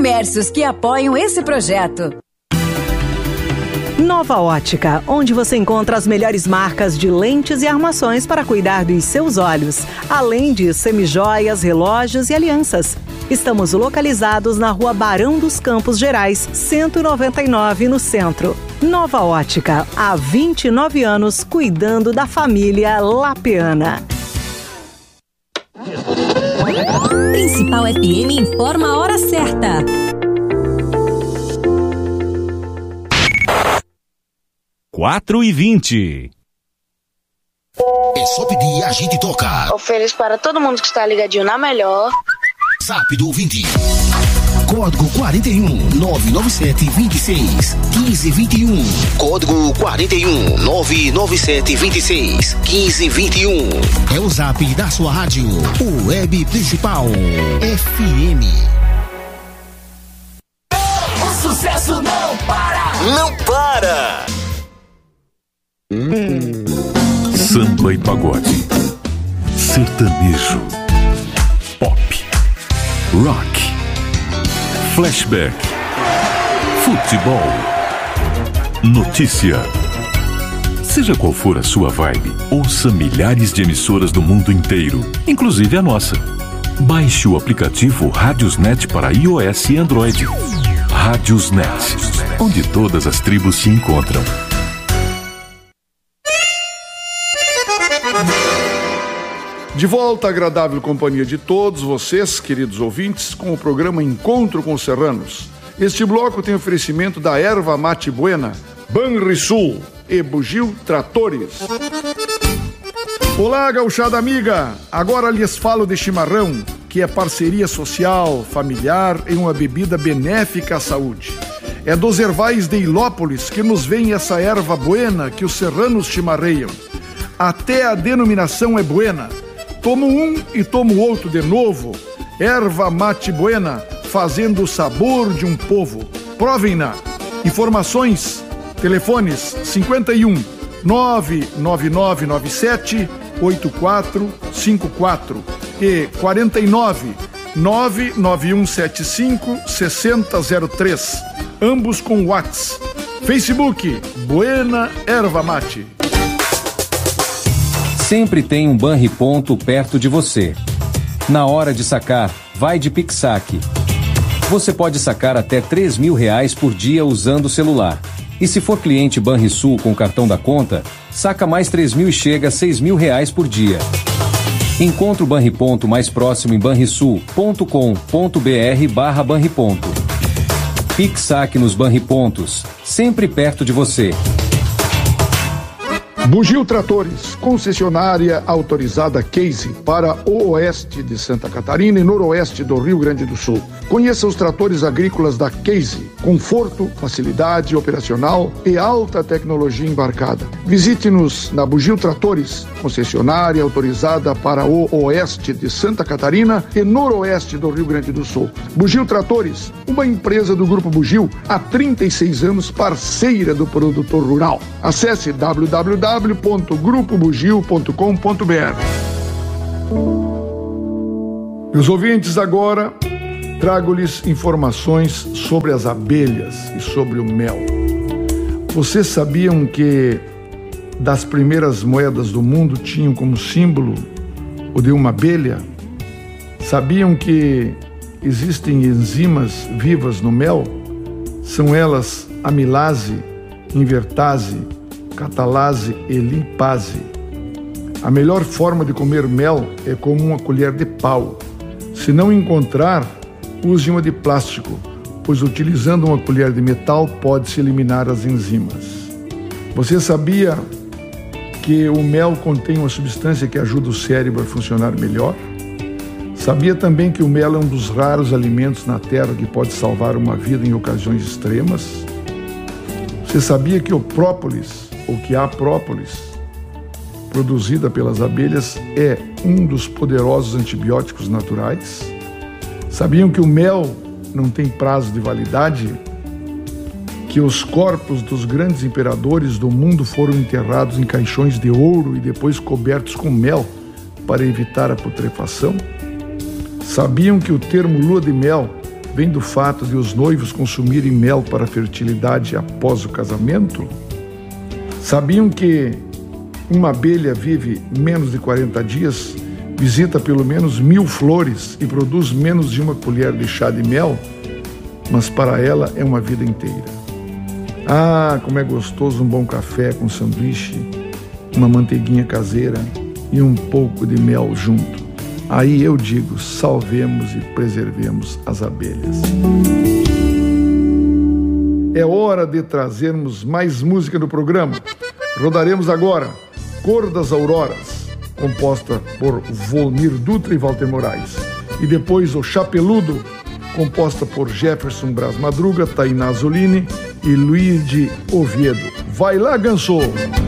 comércios que apoiam esse projeto. Nova Ótica, onde você encontra as melhores marcas de lentes e armações para cuidar dos seus olhos, além de semijoias, relógios e alianças. Estamos localizados na Rua Barão dos Campos Gerais, 199, no centro. Nova Ótica, há 29 anos cuidando da família lapiana. Principal FM informa a hora certa. 4h20. É só pedir e a gente toca. Ofereço para todo mundo que está ligadinho na melhor. Zap do ouvinte. Código 41 997 26 15 21. Código 41 997 26 15 21. É o zap da sua rádio, o Web Principal FM. O sucesso não para! Não para! Samba e pagode, sertanejo, pop, rock, flashback, futebol, notícia. Seja qual for a sua vibe, ouça milhares de emissoras do mundo inteiro, inclusive a nossa. Baixe o aplicativo Radiosnet para iOS e Android. Radiosnet, onde todas as tribos se encontram. De volta à agradável companhia de todos vocês, queridos ouvintes, com o programa Encontro com os Serranos. Este bloco tem oferecimento da Erva Mate Buena, Banrisul e Bugio Tratores. Olá, gauchada amiga! Agora lhes falo de chimarrão, que é parceria social, familiar em uma bebida benéfica à saúde. É dos ervais de Ilópolis que nos vem essa erva buena que os serranos chimarreiam. Até a denominação é buena. Tomo um e tomo outro de novo. Erva Mate Buena, fazendo o sabor de um povo. Provem-na. Informações, telefones 51 99997 8454 e 49 99175 6003. Ambos com WhatsApp. Facebook, Buena Erva Mate. Sempre tem um Banriponto perto de você. Na hora de sacar, vai de Pix-Saque. Você pode sacar até R$3.000 por dia usando o celular. E se for cliente Banrisul com cartão da conta, saca mais 3.000 e chega a R$6.000 por dia. Encontre o Banriponto mais próximo em banrisul.com.br/Banriponto. Pix-Saque nos Banripontos, sempre perto de você. Bugio Tratores, concessionária autorizada Case para o oeste de Santa Catarina e noroeste do Rio Grande do Sul. Conheça os tratores agrícolas da Case, conforto, facilidade operacional e alta tecnologia embarcada. Visite-nos na Bugio Tratores, concessionária autorizada para o oeste de Santa Catarina e noroeste do Rio Grande do Sul. Bugio Tratores, uma empresa do Grupo Bugio, há 36 anos parceira do produtor rural. Acesse www.grupobugio.com.br. Meus ouvintes, agora trago-lhes informações sobre as abelhas e sobre o mel. Vocês sabiam que das primeiras moedas do mundo tinham como símbolo o de uma abelha? Sabiam que existem enzimas vivas no mel? São elas amilase, invertase, catalase e limpase. A melhor forma de comer mel é com uma colher de pau. Se não encontrar, use uma de plástico, pois utilizando uma colher de metal pode-se eliminar as enzimas. Você sabia que o mel contém uma substância que ajuda o cérebro a funcionar melhor? Sabia também que o mel é um dos raros alimentos na Terra que pode salvar uma vida em ocasiões extremas? Você sabia que o própolis, ou que a própolis, produzida pelas abelhas, é um dos poderosos antibióticos naturais? Sabiam que o mel não tem prazo de validade? Que os corpos dos grandes imperadores do mundo foram enterrados em caixões de ouro e depois cobertos com mel para evitar a putrefação? Sabiam que o termo lua de mel vem do fato de os noivos consumirem mel para a fertilidade após o casamento? Sabiam que uma abelha vive menos de 40 dias, visita pelo menos 1000 flores e produz menos de uma colher de chá de mel? Mas para ela é uma vida inteira. Ah, como é gostoso um bom café com sanduíche, uma manteiguinha caseira e um pouco de mel junto. Aí eu digo, salvemos e preservemos as abelhas. É hora de trazermos mais música no programa. Rodaremos agora Cor das Auroras, composta por Volmir Dutra e Walter Moraes. E depois O Chapeludo, composta por Jefferson Braz Madruga, Tainá Zolini e Luiz de Oviedo. Vai lá, Ganso!